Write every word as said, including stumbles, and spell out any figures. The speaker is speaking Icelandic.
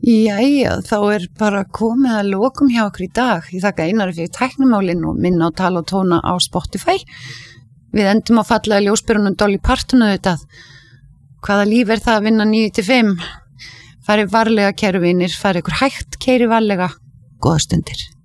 Jæja, þá er bara komið að lokum hjá okkur í dag. Ég þakka Einari fyrir tæknimálin og minna á Tala og tóna á Spotify. Við endum á fallega ljósperunum Dolly Parton auðvitað. Hvaða líf er það að vinna níu til fimm? Farið varlega, kæru vinir, farið ykkur hægt, keyri varlega. Góða stundir.